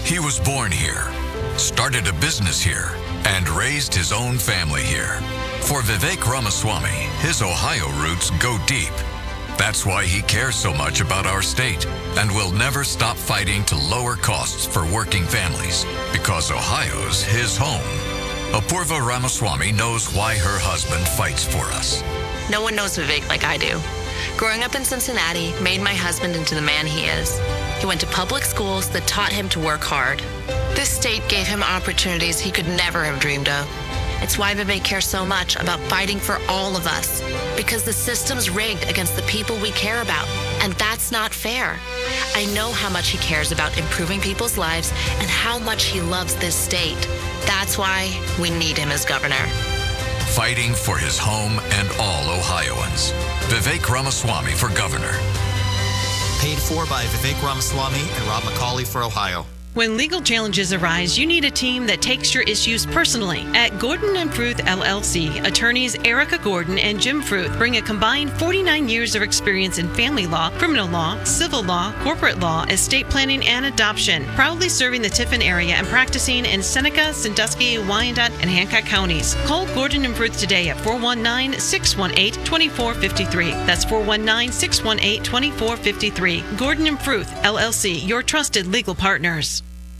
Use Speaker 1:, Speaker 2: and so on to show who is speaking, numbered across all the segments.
Speaker 1: He was born here, started a business here, and raised his own family here. For Vivek Ramaswamy, his Ohio roots go deep. That's why he cares so much about our state and will never stop fighting to lower costs for working families, because Ohio's his home. Apurva Ramaswamy knows why her husband fights for us.
Speaker 2: No one knows Vivek like I do. Growing up in Cincinnati made my husband into the man he is. He went to public schools that taught him to work hard. This state gave him opportunities he could never have dreamed of. It's why Vivek cares so much about fighting for all of us, because the system's rigged against the people we care about, and that's not fair. I know how much he cares about improving people's lives and how much he loves this state. That's why we need him as governor.
Speaker 1: Fighting for his home and all Ohioans. Vivek Ramaswamy for governor.
Speaker 3: Paid for by Vivek Ramaswamy and Rob McCauley for Ohio.
Speaker 4: When legal challenges arise, you need a team that takes your issues personally. At Gordon & Fruth LLC, attorneys Erica Gordon and Jim Fruth bring a combined 49 years of experience in family law, criminal law, civil law, corporate law, estate planning, and adoption, proudly serving the Tiffin area and practicing in Seneca, Sandusky, Wyandotte, and Hancock counties. Call Gordon & Fruth today at 419-618-2453. That's 419-618-2453. Gordon & Fruth LLC, your trusted legal partners.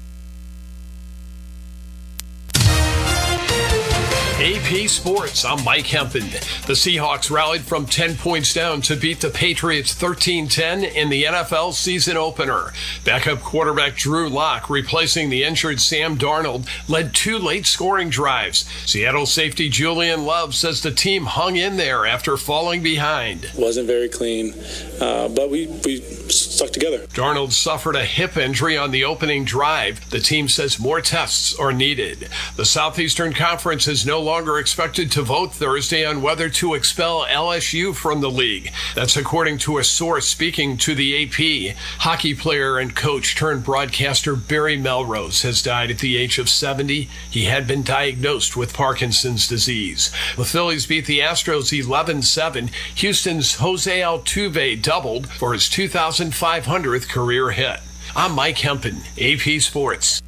Speaker 5: AP Sports, I'm Mike Hempen. The Seahawks rallied from 10 points down to beat the Patriots 13-10 in the NFL season opener. Backup quarterback Drew Lock, replacing the injured Sam Darnold, led 2 late scoring drives. Seattle safety Julian Love says the team hung in there after falling behind.
Speaker 6: Wasn't very clean, but we stuck together.
Speaker 5: Darnold suffered a hip injury on the opening drive. The team says more tests are needed. The Southeastern Conference is no longer expected to vote Thursday on whether to expel LSU from the league. That's according to a source speaking to the AP. Hockey player and coach turned broadcaster Barry Melrose has died at the age of 70. He had been diagnosed with Parkinson's disease. The Phillies beat the Astros 11-7. Houston's Jose Altuve doubled for his 2,500th career hit. I'm Mike Hempen, AP Sports.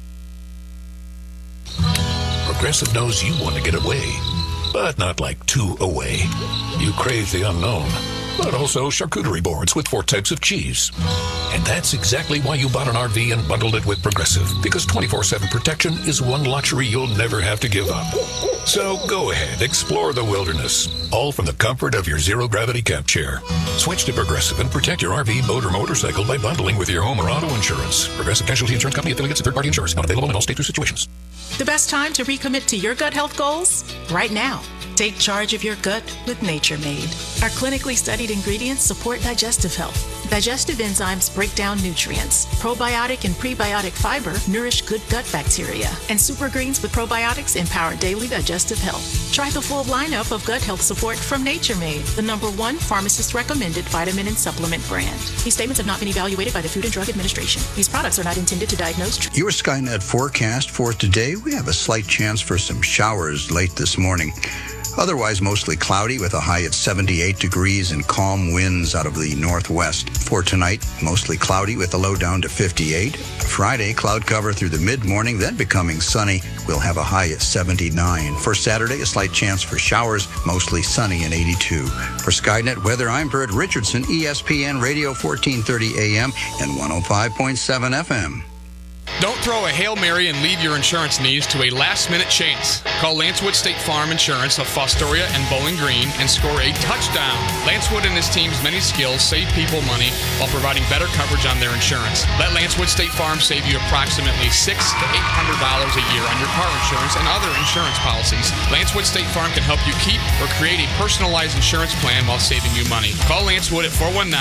Speaker 7: Progressive knows you want to get away, but not like too away. You crave the unknown, but also charcuterie boards with 4 types of cheese. And that's exactly why you bought an RV and bundled it with Progressive, because 24/7 protection is one luxury you'll never have to give up. So go ahead, explore the wilderness, all from the comfort of your zero-gravity camp chair. Switch to Progressive and protect your RV, boat, or motorcycle by bundling with your home or auto insurance. Progressive Casualty Insurance Company affiliates and third-party insurers. Not available in all states or situations.
Speaker 8: The best time to recommit to your gut health goals? Right now. Take charge of your gut with Nature Made. Our clinically studied ingredients support digestive health. Digestive enzymes break down nutrients. Probiotic and prebiotic fiber nourish good gut bacteria. And super greens with probiotics empower daily digestive health. Try the full lineup of gut health support from Nature Made, the #1 pharmacist-recommended vitamin and supplement brand. These statements have not been evaluated by the Food and Drug Administration. These products are not intended to diagnose.
Speaker 9: Your Skynet forecast for today, we have a slight chance for some showers late this morning. Otherwise, mostly cloudy with a high at 78 degrees and calm winds out of the northwest. For tonight, mostly cloudy with a low down to 58. Friday, cloud cover through the mid-morning, then becoming sunny. We'll have a high at 79. For Saturday, a slight chance for showers, mostly sunny and 82. For Skynet Weather, I'm Bert Richardson, ESPN Radio 1430 AM and 105.7 FM.
Speaker 10: Don't throw a Hail Mary and leave your insurance needs to a last-minute chance. Call Lance Wood State Farm Insurance of Fostoria and Bowling Green and score a touchdown. Lance Wood and his team's many skills save people money while providing better coverage on their insurance. Let Lance Wood State Farm save you approximately $600 to $800 a year on your car insurance and other insurance policies. Lance Wood State Farm can help you keep or create a personalized insurance plan while saving you money. Call Lance Wood at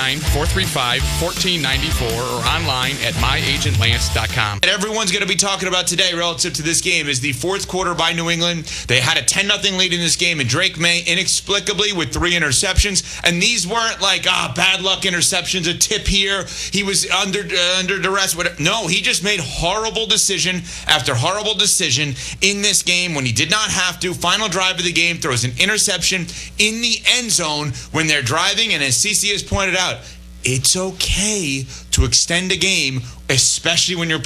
Speaker 10: 419-435-1494 or online at myagentlance.com.
Speaker 11: And everyone's going to be talking about today relative to this game is the fourth quarter by New England. They had a 10-0 lead in this game, and Drake May inexplicably with 3 interceptions. And these weren't like, bad luck interceptions, a tip here. He was under duress. Whatever. No, he just made horrible decision after horrible decision in this game when he did not have to. Final drive of the game, throws an interception in the end zone when they're driving. And as CC has pointed out, it's okay to extend a game, especially when you're